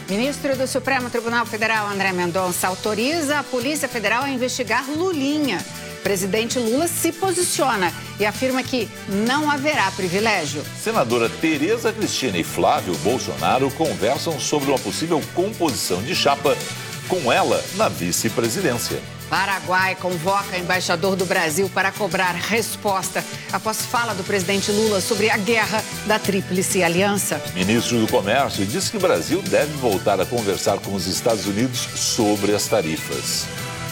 Ministro do Supremo Tribunal Federal, André Mendonça, autoriza a Polícia Federal a investigar Lulinha. Presidente Lula se posiciona e afirma que não haverá privilégio. Senadora Tereza Cristina e Flávio Bolsonaro conversam sobre uma possível composição de chapa com ela na vice-presidência. Paraguai convoca embaixador do Brasil para cobrar resposta após fala do presidente Lula sobre a guerra da Tríplice Aliança. Ministro do Comércio diz que o Brasil deve voltar a conversar com os Estados Unidos sobre as tarifas.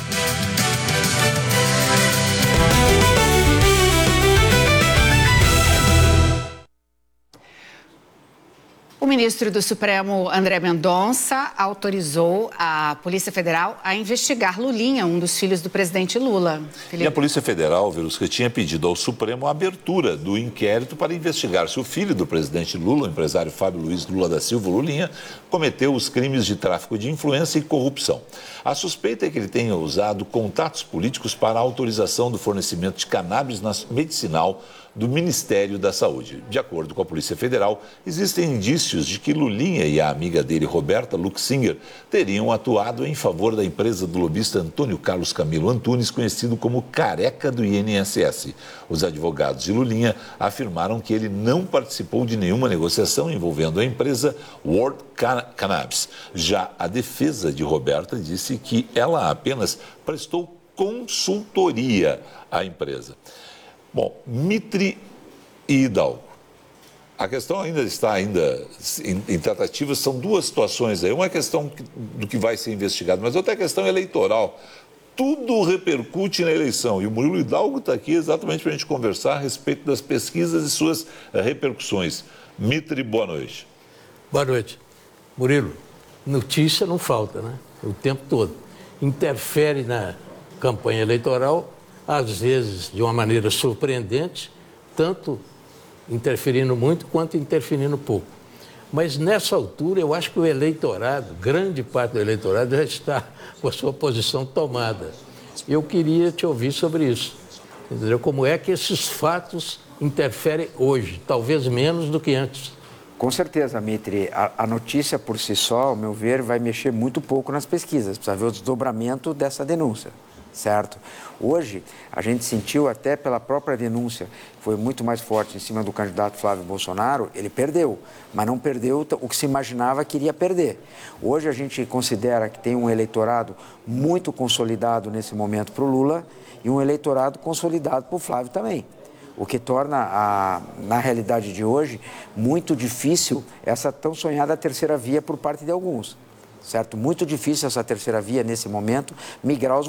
O ministro do Supremo, André Mendonça, autorizou a Polícia Federal a investigar Lulinha, um dos filhos do presidente Lula. E a Polícia Federal, Verusca, tinha pedido ao Supremo a abertura do inquérito para investigar se o filho do presidente Lula, o empresário Fábio Luiz Lula da Silva, Lulinha, cometeu os crimes de tráfico de influência e corrupção. A suspeita é que ele tenha usado contatos políticos para a autorização do fornecimento de cannabis medicinal do Ministério da Saúde. De acordo com a Polícia Federal, existem indícios de que Lulinha e a amiga dele, Roberta Luxinger, teriam atuado em favor da empresa do lobista Antônio Carlos Camilo Antunes, conhecido como Careca do INSS. Os advogados de Lulinha afirmaram que ele não participou de nenhuma negociação envolvendo a empresa World Cannabis. Já a defesa de Roberta disse que ela apenas prestou consultoria à empresa. Bom, Mitre e Hidalgo. A questão ainda está em tratativas, são duas situações aí. Uma é a questão do que vai ser investigado, mas outra é a questão eleitoral. Tudo repercute na eleição e o Murilo Hidalgo está aqui exatamente para a gente conversar a respeito das pesquisas e suas repercussões. Mitre, boa noite. Boa noite. Murilo, notícia não falta, né? O tempo todo. Interfere na campanha eleitoral, às vezes de uma maneira surpreendente, tanto interferindo muito quanto interferindo pouco. Mas nessa altura eu acho que o eleitorado, grande parte do eleitorado já está com a sua posição tomada. Eu queria te ouvir sobre isso, entendeu? Como é que esses fatos interferem hoje, talvez menos do que antes. Com certeza, Mitre. A notícia por si só, ao meu ver, vai mexer muito pouco nas pesquisas. Precisa ver o desdobramento dessa denúncia. Certo? Hoje, a gente sentiu até pela própria denúncia, que foi muito mais forte em cima do candidato Flávio Bolsonaro, ele perdeu, mas não perdeu o que se imaginava que iria perder. Hoje a gente considera que tem um eleitorado muito consolidado nesse momento para o Lula e um eleitorado consolidado para o Flávio também. O que torna, na realidade de hoje, muito difícil essa tão sonhada terceira via por parte de alguns. Certo? Muito difícil essa terceira via, nesse momento, migrar os